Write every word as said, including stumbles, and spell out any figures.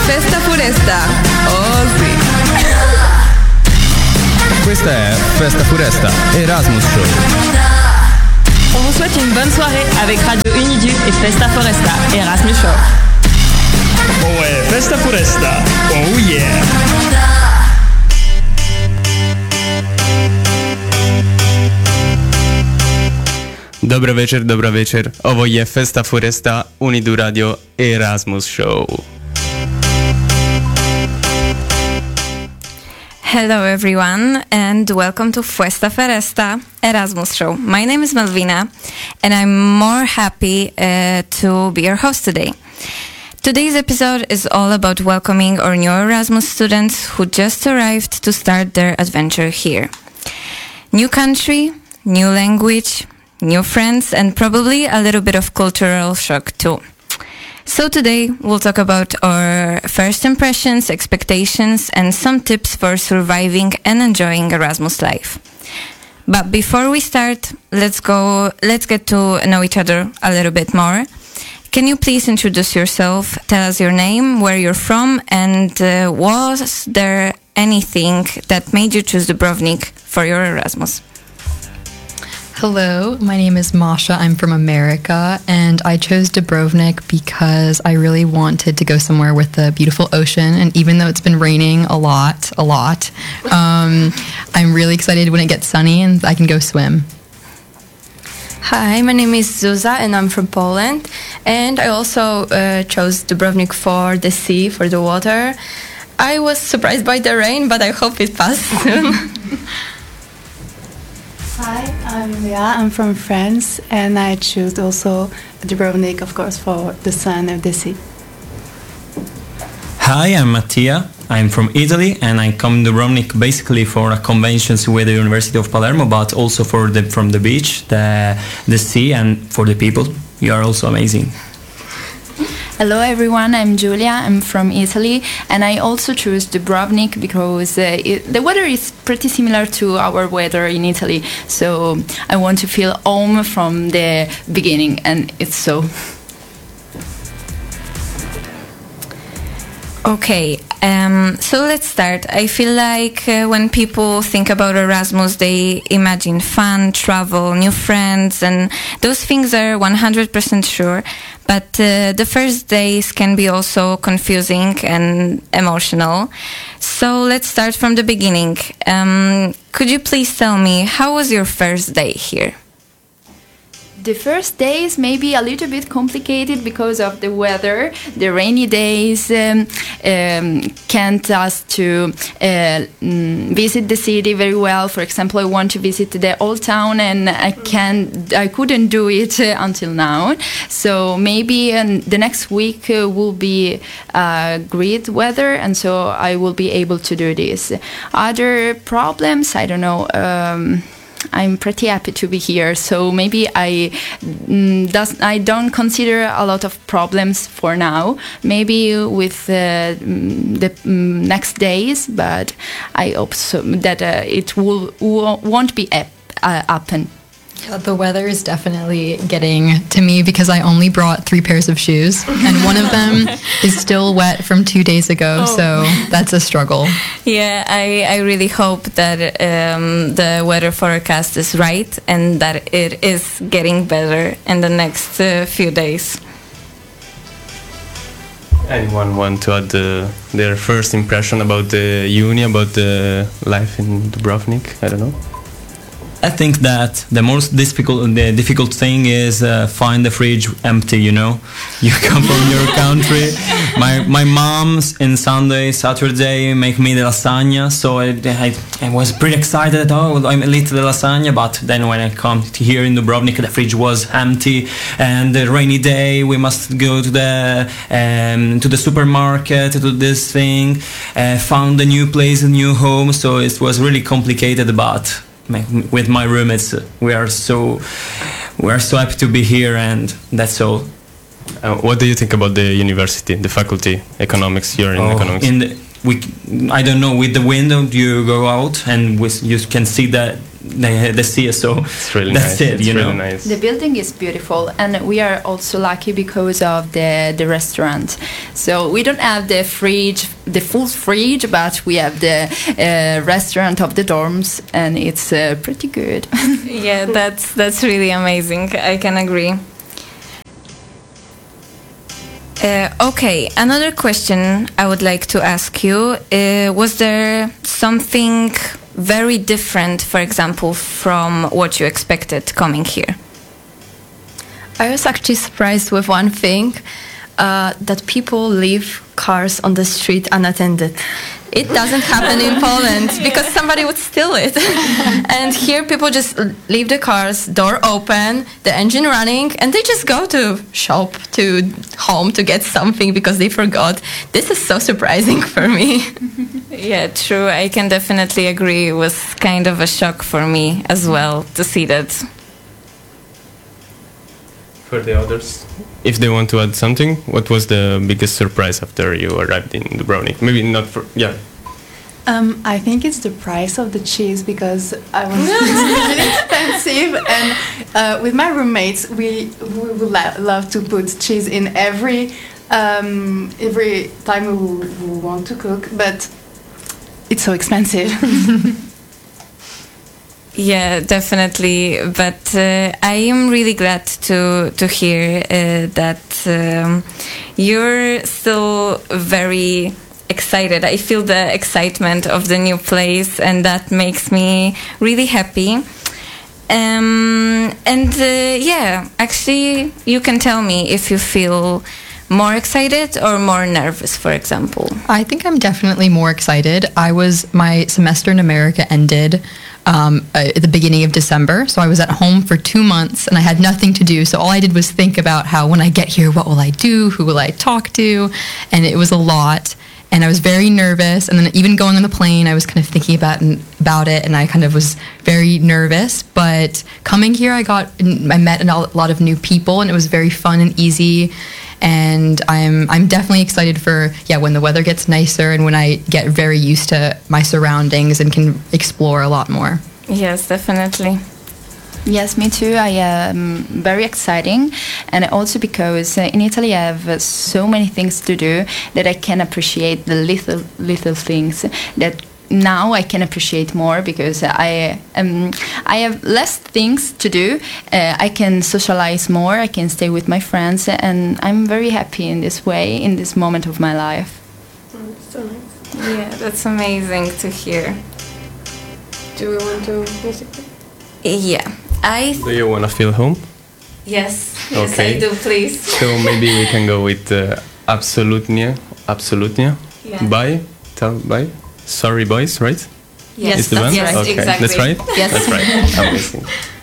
Festa Foresta. Oh sì. Questa è Festa Foresta, Erasmus Show. On vous souhaite une bonne soirée avec Radio Uniduc et Festa Foresta, Erasmus Show. Oh ouais, Festa Foresta. Oh yeah. Dobro večer, dobro večer. Ovo je Festa Foresta, Unidu Radio, Erasmus Show. Hello everyone and welcome to Festa Foresta Erasmus Show. My name is Malvina and I'm more happy uh, to be your host today. Today's episode is all about welcoming our new Erasmus students who just arrived to start their adventure here. New country, new language, new friends, and probably a little bit of cultural shock too. So today we'll talk about our first impressions, expectations, and some tips for surviving and enjoying Erasmus life. But before we start, let's go, let's get to know each other a little bit more. Can you please introduce yourself, tell us your name, where you're from, and uh, was there anything that made you choose Dubrovnik for your Erasmus? Hello, my name is Masha. I'm from America, and I chose Dubrovnik because I really wanted to go somewhere with a beautiful ocean. And even though it's been raining a lot, a lot, um, I'm really excited when it gets sunny and I can go swim. Hi, my name is Zuza and I'm from Poland. And I also uh, chose Dubrovnik for the sea, for the water. I was surprised by the rain, but I hope it passes soon. Hi, I'm Lea. I'm from France, and I choose also Dubrovnik, of course, for the sun and the sea. Hi, I'm Mattia. I'm from Italy, and I come to Dubrovnik basically for a conventions with the University of Palermo, but also for the from the beach, the the sea, and for the people. You are also amazing. Hello everyone, I'm Giulia, I'm from Italy, and I also choose Dubrovnik because uh, it, the weather is pretty similar to our weather in Italy, so I want to feel home from the beginning, and it's so. Okay, um, so let's start. I feel like uh, when people think about Erasmus, they imagine fun, travel, new friends, and those things are one hundred percent sure. But uh, the first days can be also confusing and emotional. So let's start from the beginning. Um, could you please tell me, how was your first day here? The first days may be a little bit complicated because of the weather. The rainy days um, um, can't us to uh, mm, visit the city very well. For example, I want to visit the old town and I can't, I couldn't do it uh, until now. So maybe um, the next week uh, will be uh, great weather, and so I will be able to do this. Other problems, I don't know. Um, I'm pretty happy to be here, so maybe I mm, does I don't consider a lot of problems for now. Maybe with uh, the mm, next days, but I hope so that uh, it will won't be ap- uh, happen. Yeah, the weather is definitely getting to me because I only brought three pairs of shoes and one of them is still wet from two days ago, oh. So that's a struggle. Yeah, I, I really hope that um, the weather forecast is right and that it is getting better in the next uh, few days. Anyone want to add uh, their first impression about the uni, about the life in Dubrovnik? I don't know. I think that the most difficult the difficult thing is uh, find the fridge empty. You know, you come from your country. My my mom's in Sunday, Saturday make me the lasagna, so I, I, I was pretty excited. Oh, I'm a little lasagna, but then when I come to here in Dubrovnik, the fridge was empty, and the rainy day we must go to the um, to the supermarket to do this thing. Uh, found a new place, a new home, so it was really complicated, but. With my roommates, we are so we are so happy to be here, and that's all. Uh, what do you think about the university, the faculty, economics? You're in oh, economics. In the, we, I don't know, with the window you go out and with, you can see that the, the sea. So It's really that's nice. it, It's you really know. nice. The building is beautiful, and we are also lucky because of the the restaurant. So we don't have the fridge, the full fridge, but we have the uh, restaurant of the dorms, and it's uh, pretty good. Yeah, that's that's really amazing. I can agree. Uh, okay, another question I would like to ask you. Uh, was there something very different, for example, from what you expected coming here? I was actually surprised with one thing, uh, that people leave cars on the street unattended. It doesn't happen in Poland because somebody would steal it. And here people just leave the cars, door open, the engine running, and they just go to shop, to home to get something because they forgot. This is so surprising for me. Yeah, true. I can definitely agree. It was kind of a shock for me as well to see that. For the others, if they want to add something, what was the biggest surprise after you arrived in Dubrovnik? Maybe not for, yeah. Um, I think it's the price of the cheese because I was it's really expensive, and uh, with my roommates we we would lo- love to put cheese in every um, every time we, we want to cook, but it's so expensive. Yeah, definitely. But uh, I am really glad to to hear uh, that um, you're still very excited. I feel the excitement of the new place, and that makes me really happy. Um, and uh, yeah, actually, you can tell me if you feel more excited or more nervous, for example. I think I'm definitely more excited. I was, my semester in America ended um, uh, at the beginning of December. So I was at home for two months and I had nothing to do. So all I did was think about how when I get here, what will I do? Who will I talk to? And it was a lot. And I was very nervous. And then even going on the plane, I was kind of thinking about about it, and I kind of was very nervous. But coming here, I got I met a lot of new people, and it was very fun and easy. And I'm I'm definitely excited for yeah when the weather gets nicer and when I get very used to my surroundings and can explore a lot more. Yes, definitely. Yes, me too. I am very exciting, and also because uh, in Italy I have uh, so many things to do that I can appreciate the little little things that now I can appreciate more because I um I have less things to do. Uh, I can socialize more. I can stay with my friends, and I'm very happy in this way in this moment of my life. So nice. Yeah, that's amazing to hear. Do we want to music? Yeah. I Do you want to feel home? yes, yes Okay. I do, please. So maybe we can go with uh, Absolutnia. Absolutnia. Yeah. Bye. Tell bye. Sorry, boys. Right? Yes, Is the that's band? right, Okay. exactly. That's right. Yes. That's right. Amazing.